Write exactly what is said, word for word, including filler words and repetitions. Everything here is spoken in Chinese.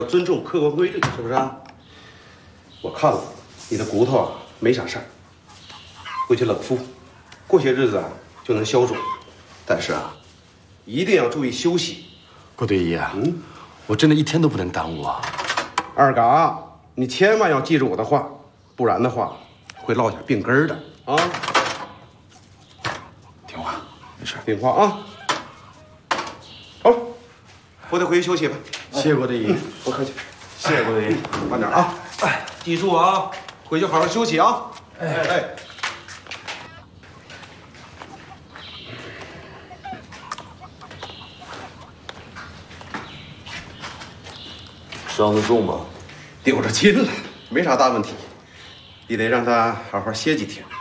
尊重客观规律，是不是啊？我看了，你的骨头啊没啥事儿，回去冷敷，过些日子啊就能消肿。但是啊，一定要注意休息。 郭队医啊， 嗯， 我真的一天都不能耽误啊。 二嘎，你千万要记住我的话，不然的话会落下病根儿的啊。 听话，没事。 听话啊。好，我得回去休息吧。 谢谢郭队医， 不客气。 谢谢郭队医， 慢点啊！哎，记住啊，回去好好休息啊！哎哎， 伤得重吗？ 丢着筋了，没啥大问题。你得让他好好歇几天。